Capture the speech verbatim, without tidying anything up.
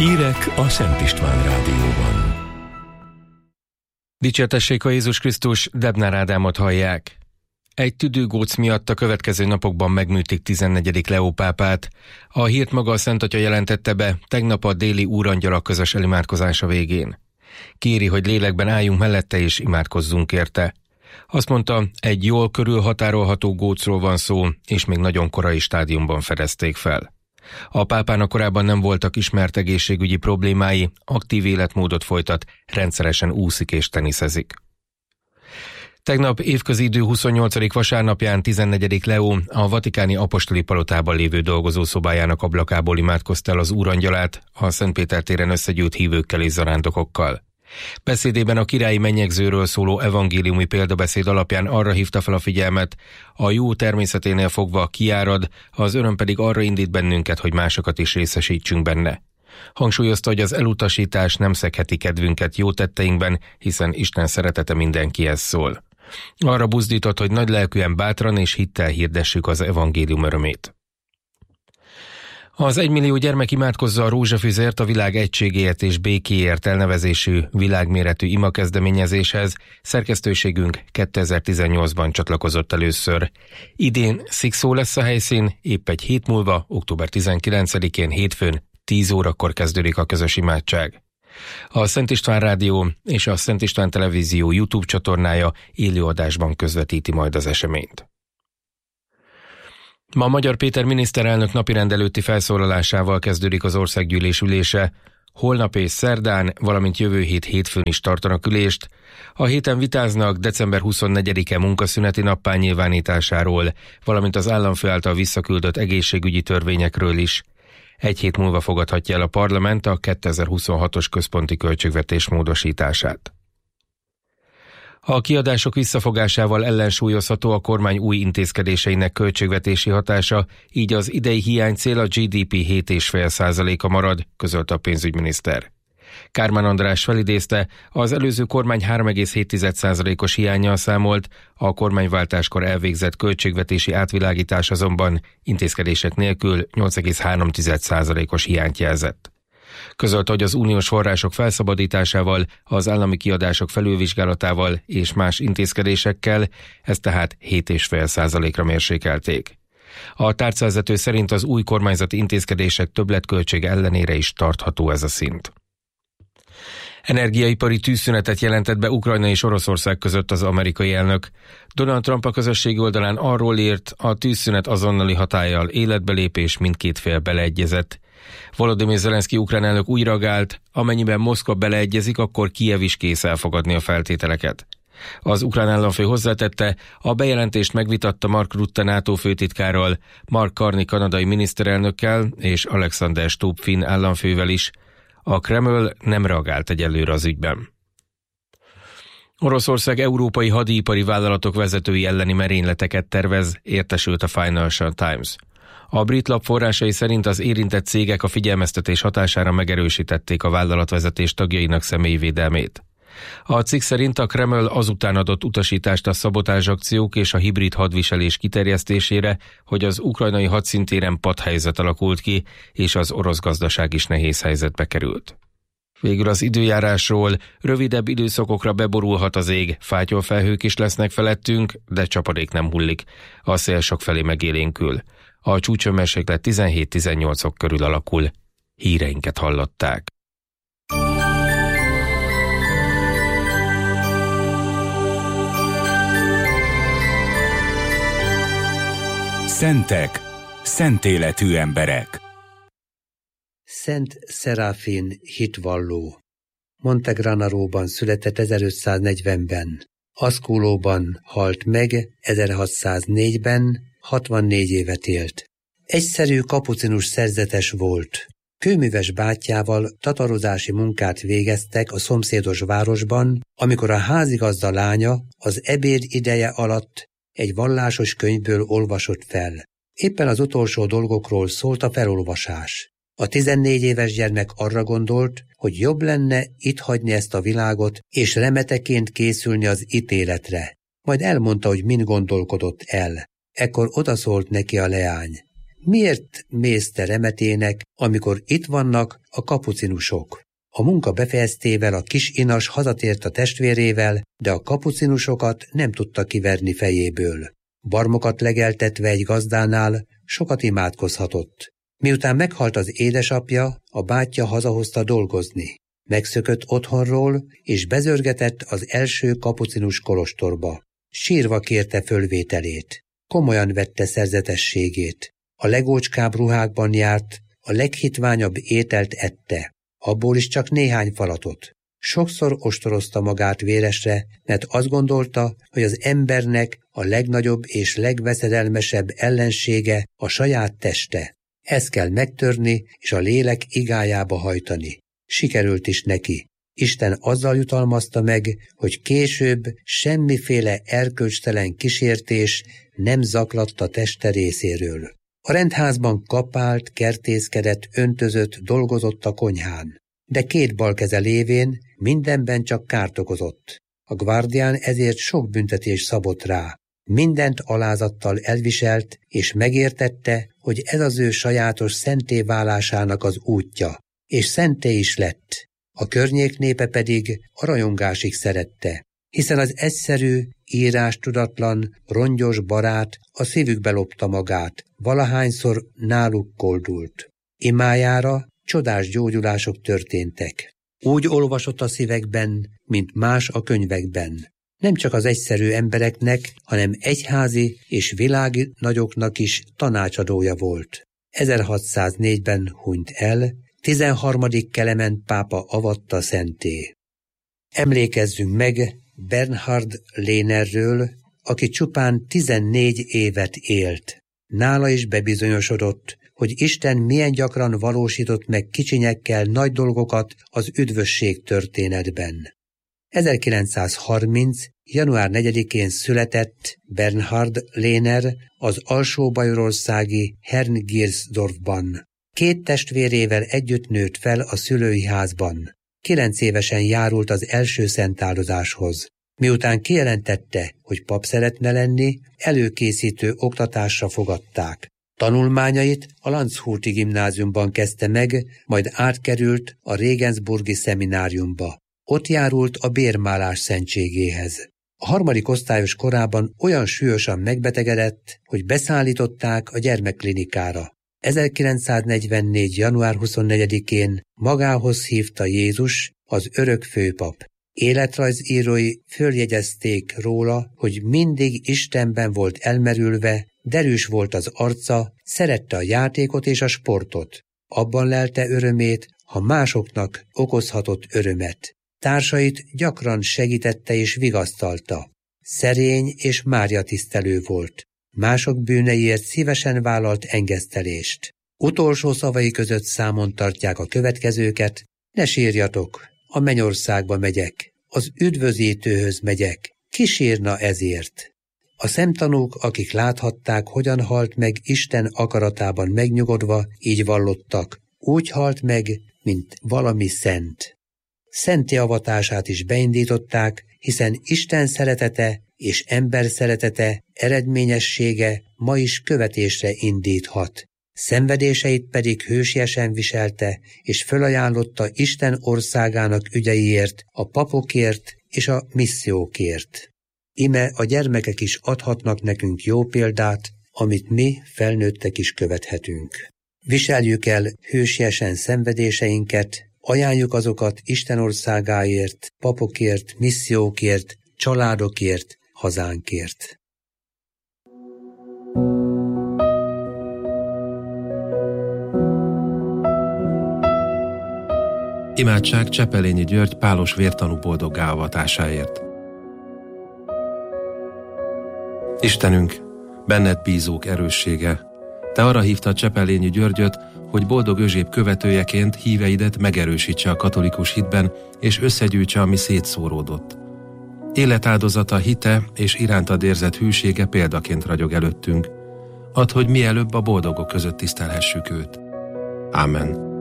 Hírek a Szent István Rádióban. Dicsértessék a Jézus Krisztus, Debnár Ádámot hallják. Egy tüdőgóc miatt a következő napokban megműtik tizennegyedik Leó pápát. A hírt maga a Szent Atya jelentette be tegnap a déli úrangyalak közös elimádkozása végén. Kéri, hogy lélekben álljunk mellette és imádkozzunk érte. Azt mondta, egy jól körülhatárolható gócról van szó, és még nagyon korai stádiumban fedezték fel. A pápának korábban nem voltak ismert egészségügyi problémái, aktív életmódot folytat, rendszeresen úszik és teniszezik. Tegnap évközi idő huszonnyolcadik vasárnapján tizennegyedik Leó a vatikáni apostoli palotában lévő dolgozószobájának ablakából imádkozta el az úrangyalát a Szent Péter téren összegyűlt hívőkkel és zarándokokkal. Beszédében a királyi mennyegzőről szóló evangéliumi példabeszéd alapján arra hívta fel a figyelmet, a jó természeténél fogva kiárad, az öröm pedig arra indít bennünket, hogy másokat is részesítsünk benne. Hangsúlyozta, hogy az elutasítás nem szegheti kedvünket jó tetteinkben, hiszen Isten szeretete mindenkihez szól. Arra buzdított, hogy nagylelkűen bátran és hittel hirdessük az evangélium örömét. Az egymillió gyermek imádkozza a rózsafüzért a világ egységéért és békéért elnevezésű világméretű imakezdeményezéshez szerkesztőségünk kétezer-tizennyolcban csatlakozott először. Idén szikszó lesz a helyszín, épp egy hét múlva, október tizenkilencedikén hétfőn tíz órakor kezdődik a közös imádság. A Szent István Rádió és a Szent István Televízió YouTube csatornája élőadásban közvetíti majd az eseményt. Ma Magyar Péter miniszterelnök napirend előtti felszólalásával kezdődik az országgyűlés ülése. Holnap és szerdán, valamint jövő hét hétfőn is tartanak ülést. A héten vitáznak december huszonnegyedike munkaszüneti nappá nyilvánításáról, valamint az államfő által visszaküldött egészségügyi törvényekről is. Egy hét múlva fogadhatja el a parlament a kétezer-huszonhatos központi költségvetés módosítását. A kiadások visszafogásával ellensúlyozható a kormány új intézkedéseinek költségvetési hatása, így az idei hiánycél a gé dé pé hét egész öt százaléka marad, közölte a pénzügyminiszter. Kármán András felidézte, az előző kormány három egész hét százalékos hiánnyal számolt, a kormányváltáskor elvégzett költségvetési átvilágítás azonban intézkedések nélkül nyolc egész három százalékos hiányt jelzett. Közölte, hogy az uniós források felszabadításával, az állami kiadások felülvizsgálatával és más intézkedésekkel, ezt tehát hét egész öt százalékra mérsékelték. A tárcavezető szerint az új kormányzati intézkedések többletköltsége ellenére is tartható ez a szint. Energiaipari tűzszünetet jelentett be Ukrajna és Oroszország között az amerikai elnök. Donald Trump a közösségi oldalán arról írt, a tűzszünet azonnali hatállyal életbelépés, mindkét fél beleegyezett. Volodymyr Zelenszky ukrán elnök úgy reagált, amennyiben Moszkva beleegyezik, akkor Kijev is kész elfogadni a feltételeket. Az ukrán államfő hozzátette, a bejelentést megvitatta Mark Rutte NATO főtitkárral, Mark Carney kanadai miniszterelnökkel és Alexander Stubb finn államfővel is. A Kreml nem reagált egyelőre az ügyben. Oroszország európai hadipari vállalatok vezetői elleni merényleteket tervez, értesült a Financial Times. A brit lap forrásai szerint az érintett cégek a figyelmeztetés hatására megerősítették a vállalatvezetés tagjainak személyvédelmét. A cikk szerint a Kreml azután adott utasítást a szabotázsakciók és a hibrid hadviselés kiterjesztésére, hogy az ukrajnai hadszintéren patthelyzet alakult ki, és az orosz gazdaság is nehéz helyzetbe került. Végül az időjárásról: rövidebb időszakokra beborulhat az ég, fátyolfelhők is lesznek felettünk, de csapadék nem hullik. A szél sokfelé megélénkül. A csúcshőmérséklet tizenhét-tizennyolc fok körül alakul. Híreinket hallották. Szentek, szent életű emberek. Szent Szeráfin hitvalló. Montegranaróban született ezerötszáznegyvenben. Aszkulóban halt meg ezerhatszáznégyben, hatvannégy évet élt. Egyszerű kapucinus szerzetes volt. Kőműves bátyjával tatarozási munkát végeztek a szomszédos városban, amikor a házigazda lánya az ebéd ideje alatt egy vallásos könyvből olvasott fel. Éppen az utolsó dolgokról szólt a felolvasás. A tizennégy éves gyermek arra gondolt, hogy jobb lenne itt hagyni ezt a világot, és remeteként készülni az ítéletre. Majd elmondta, hogy mind gondolkodott el. Ekkor odaszólt neki a leány. Miért mész te remetének, amikor itt vannak a kapucinusok? A munka befejeztével a kis inas hazatért a testvérével, de a kapucinusokat nem tudta kiverni fejéből. Barmokat legeltetve egy gazdánál sokat imádkozhatott. Miután meghalt az édesapja, a bátyja hazahozta dolgozni. Megszökött otthonról, és bezörgetett az első kapucinus kolostorba. Sírva kérte fölvételét. Komolyan vette szerzetességét. A legócskább ruhákban járt, a leghitványabb ételt ette. Abból is csak néhány falatot. Sokszor ostorozta magát véresre, mert azt gondolta, hogy az embernek a legnagyobb és legveszedelmesebb ellensége a saját teste. Ezt kell megtörni, és a lélek igájába hajtani. Sikerült is neki. Isten azzal jutalmazta meg, hogy később semmiféle erkölcstelen kísértés nem zaklatta teste részéről. A rendházban kapált, kertészkedett, öntözött, dolgozott a konyhán. De két bal keze lévén mindenben csak kárt okozott. A guardián ezért sok büntetés szabott rá. Mindent alázattal elviselt, és megértette, hogy ez az ő sajátos szenté válásának az útja, és szenté is lett. A környék népe pedig a rajongásig szerette, hiszen az egyszerű, írástudatlan, rongyos barát a szívükbe lopta magát, valahányszor náluk koldult. Imájára csodás gyógyulások történtek. Úgy olvasott a szívekben, mint más a könyvekben. Nem csak az egyszerű embereknek, hanem egyházi és világi nagyoknak is tanácsadója volt. ezerhatszáznégyben hunyt el, tizenharmadik Klement pápa avatta szenté. Emlékezzünk meg Bernhard Lehnerről, aki csupán tizennégy évet élt. Nála is bebizonyosodott, hogy Isten milyen gyakran valósított meg kicsinyekkel nagy dolgokat az üdvösség történetben. ezerkilencszázharminc. január negyedikén született Bernhard Lehner az alsó-bajorországi Herngirsdorfban. Két testvérével együtt nőtt fel a szülői házban. Kilenc évesen járult az első szentáldozáshoz. Miután kijelentette, hogy pap szeretne lenni, előkészítő oktatásra fogadták. Tanulmányait a Landshuti gimnáziumban kezdte meg, majd átkerült a Regensburgi szemináriumba. Ott járult a bérmálás szentségéhez. A harmadik osztályos korában olyan súlyosan megbetegedett, hogy beszállították a gyermekklinikára. ezerkilencszáznegyvennégy. január huszonnegyedikén magához hívta Jézus, az örök főpap. Életrajzírói följegyezték róla, hogy mindig Istenben volt elmerülve, derűs volt az arca, szerette a játékot és a sportot. Abban lelte örömét, ha másoknak okozhatott örömet. Társait gyakran segítette és vigasztalta. Szerény és Mária tisztelő volt. Mások bűneiért szívesen vállalt engesztelést. Utolsó szavai között számon tartják a következőket: ne sírjatok, a mennyországba megyek, az üdvözítőhöz megyek, ki sírna ezért? A szemtanúk, akik láthatták, hogyan halt meg Isten akaratában megnyugodva, így vallottak: úgy halt meg, mint valami szent. Szenti avatását is beindították, hiszen Isten szeretete és ember szeretete eredményessége ma is követésre indíthat. Szenvedéseit pedig hősiesen viselte, és fölajánlotta Isten országának ügyeiért, a papokért és a missziókért. Ime a gyermekek is adhatnak nekünk jó példát, amit mi felnőttek is követhetünk. Viseljük el hősiesen szenvedéseinket, ajánljuk azokat Isten országáért, papokért, missziókért, családokért, hazánkért. Imádság Csepelényi György pálos vértanú boldoggá avatásáért. Istenünk, benned bízók erőssége, te arra hívtad Csepelényi Györgyöt, hogy boldog özséb követőjeként híveidet megerősítse a katolikus hitben, és összegyűjtse, ami szétszóródott. Életáldozata, hite és irántad érzett hűsége példaként ragyog előttünk. Add, hogy mielőbb a boldogok között tisztelhessük őt. Ámen.